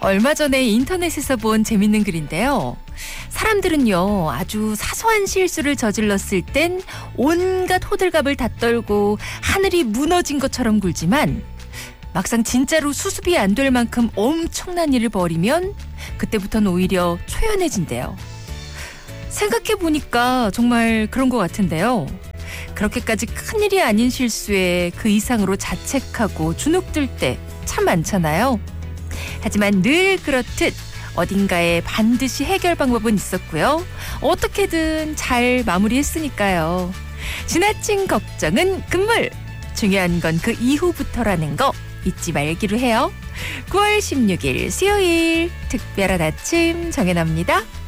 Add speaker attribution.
Speaker 1: 얼마 전에 인터넷에서 본 재밌는 글인데요. 사람들은요, 아주 사소한 실수를 저질렀을 땐 온갖 호들갑을 다 떨고 하늘이 무너진 것처럼 굴지만 막상 진짜로 수습이 안 될 만큼 엄청난 일을 벌이면 그때부터는 오히려 초연해진대요. 생각해보니까 정말 그런 것 같은데요. 그렇게까지 큰일이 아닌 실수에 그 이상으로 자책하고 주눅들 때 참 많잖아요. 하지만 늘 그렇듯 어딘가에 반드시 해결 방법은 있었고요. 어떻게든 잘 마무리했으니까요. 지나친 걱정은 금물. 중요한 건 그 이후부터라는 거 잊지 말기로 해요. 9월 16일 수요일 특별한 아침 정해납니다.